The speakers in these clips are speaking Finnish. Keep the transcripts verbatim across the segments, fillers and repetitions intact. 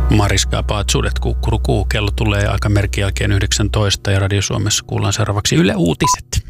Mariska Paatsuudet kukkurukuu. Kello tulee aika merkin jälkeen yhdeksäntoista ja Radio Suomessa kuullaan seuraavaksi Yle Uutiset.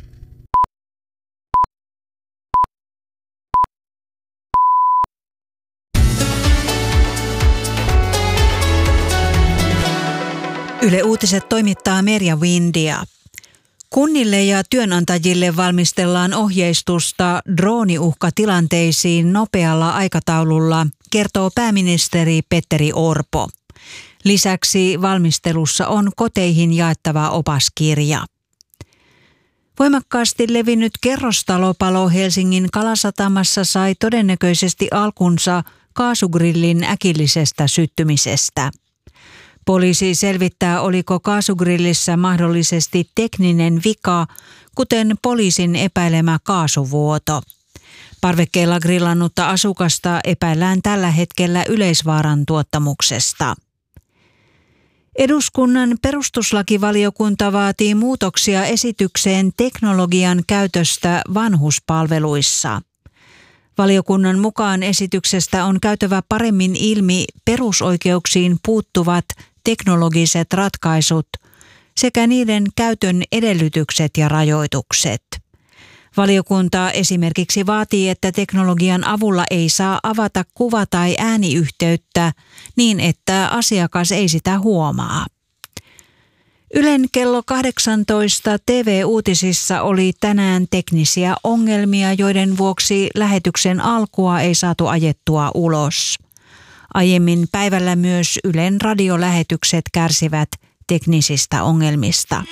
Yle Uutiset toimittaa Merja Windia. Kunnille ja työnantajille valmistellaan ohjeistusta drooniuhkatilanteisiin nopealla aikataululla, kertoo pääministeri Petteri Orpo. Lisäksi valmistelussa on koteihin jaettava opaskirja. Voimakkaasti levinnyt kerrostalopalo Helsingin Kalasatamassa sai todennäköisesti alkunsa kaasugrillin äkillisestä syttymisestä. Poliisi selvittää, oliko kaasugrillissä mahdollisesti tekninen vika, kuten poliisin epäilemä kaasuvuoto. Parvekkeella grillannutta asukasta epäillään tällä hetkellä yleisvaaran tuottamuksesta. Eduskunnan perustuslakivaliokunta vaatii muutoksia esitykseen teknologian käytöstä vanhuspalveluissa. Valiokunnan mukaan esityksestä on käytävä paremmin ilmi perusoikeuksiin puuttuvat teknologiset ratkaisut sekä niiden käytön edellytykset ja rajoitukset. Valiokunta esimerkiksi vaatii, että teknologian avulla ei saa avata kuva- tai ääniyhteyttä niin, että asiakas ei sitä huomaa. Ylen kello kahdeksantoista T V-uutisissa oli tänään teknisiä ongelmia, joiden vuoksi lähetyksen alkua ei saatu ajettua ulos. Aiemmin päivällä myös Ylen radiolähetykset kärsivät teknisistä ongelmista.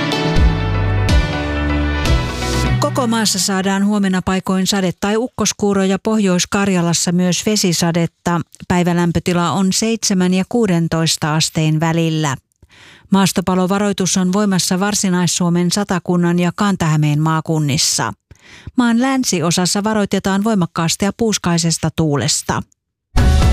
Koko maassa saadaan huomenna paikoin sade- tai ukkoskuuroja, Pohjois-Karjalassa myös vesisadetta. Päivälämpötila on seitsemän ja kuusitoista asteen välillä. Maastopalovaroitus on voimassa Varsinais-Suomen, Satakunnan ja Kanta-Hämeen maakunnissa. Maan länsiosassa varoitetaan voimakkaasta ja puuskaisesta tuulesta.